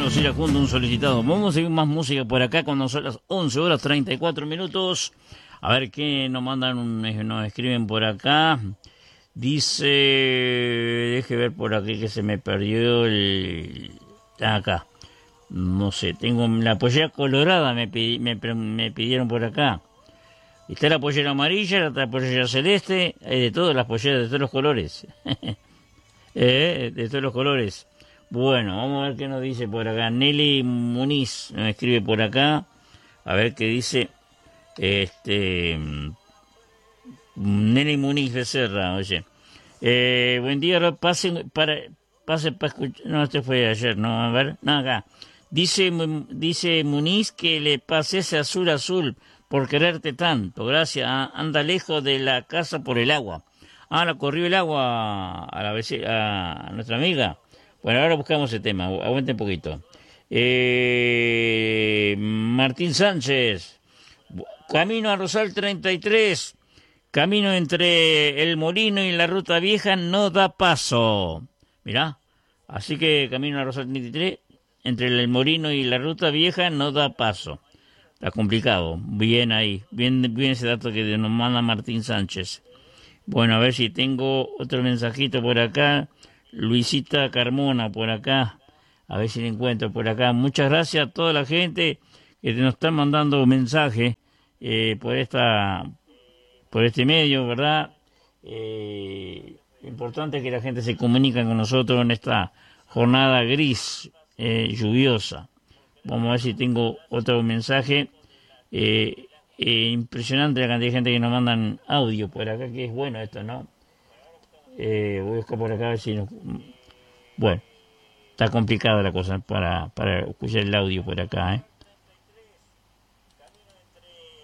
Carlos Iracundo, un solicitado. Vamos a seguir más música por acá cuando son las 11 horas 34 minutos. A ver qué nos mandan, nos escriben por acá. Dice, deje ver por aquí que se me perdió el... Acá. No sé, tengo la pollera colorada, me pidieron por acá. Está la pollera amarilla, la pollera celeste, de todas las polleras, de todos los colores. De todos los colores. Bueno, vamos a ver qué nos dice por acá. Nelly Muniz nos escribe por acá. A ver qué dice. Nelly Muniz Becerra, oye. Buen día, pase para escuchar. No, este fue ayer, no, a ver, no, acá. Dice Muniz que le pase ese azul por quererte tanto. Gracias, anda lejos de la casa por el agua. La corrió el agua a nuestra amiga. Bueno, ahora buscamos el tema, aguante un poquito. Martín Sánchez, camino a Rosal 33, camino entre el Molino y la Ruta Vieja no da paso. Mirá, así que camino a Rosal 33, entre el Molino y la Ruta Vieja no da paso. Está complicado, bien ahí, bien ese dato que nos manda Martín Sánchez. Bueno, a ver si tengo otro mensajito por acá. Luisita Carmona por acá. A ver si le encuentro por acá. Muchas gracias a toda la gente que nos está mandando mensajes por este medio, ¿verdad? Importante que la gente se comunique con nosotros en esta jornada gris, lluviosa. Vamos a ver si tengo otro mensaje. Impresionante la cantidad de gente que nos mandan audio por acá, que es bueno esto, ¿no? Voy a buscar por acá a ver si nos... Bueno, está complicada la cosa para escuchar el audio por acá,